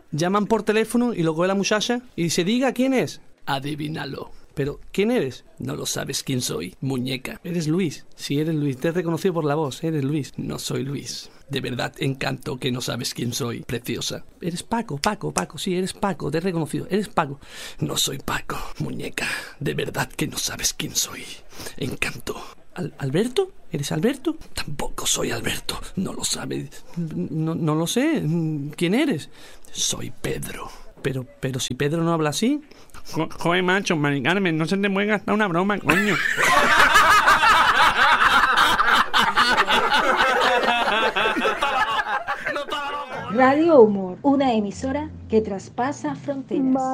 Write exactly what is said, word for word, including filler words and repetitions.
Llaman por teléfono y lo coge la muchacha y dice, diga, ¿quién es? Adivínalo. Pero, ¿quién eres? No lo sabes quién soy, muñeca. Eres Luis. Sí, eres Luis. Te he reconocido por la voz. Eres Luis. No soy Luis. De verdad, encanto que no sabes quién soy, preciosa. Eres Paco, Paco, Paco. Sí, eres Paco. Te he reconocido. Eres Paco. No soy Paco, muñeca. De verdad que no sabes quién soy. Encanto. ¿Al- ¿Alberto? ¿Eres Alberto? Tampoco soy Alberto. No lo sabes. No, no lo sé. ¿Quién eres? Soy Pedro. Pero, pero si Pedro no habla así... Jo- Joder, macho, Mari Carmen, no se te puede gastar una broma, coño. Radio Humor, una emisora que traspasa fronteras.